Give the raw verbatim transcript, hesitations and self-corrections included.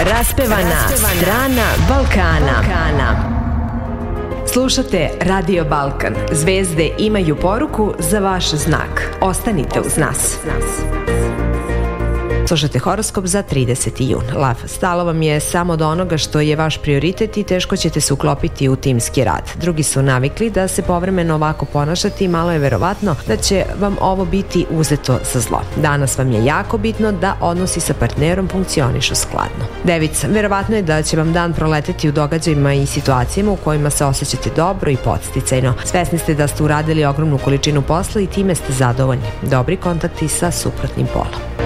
Raspevana strana Balkana. Balkana. Slušate Radio Balkan. Zvezde imaju poruku za vaš znak. Ostanite uz nas. Slušate horoskop za trideseti jun. Lav, stalo vam je samo do onoga što je vaš prioritet i teško ćete se uklopiti u timski rad. Drugi su navikli da se povremeno ovako ponašati i malo je verovatno da će vam ovo biti uzeto za zlo. Danas vam je jako bitno da odnosi sa partnerom funkcionišu skladno. Devica, verovatno je da će vam dan proleteti u događajima i situacijama u kojima se osjećate dobro i podsticajno. Svesni ste da ste uradili ogromnu količinu posla i time ste zadovoljni. Dobri kontakti sa suprotnim polom.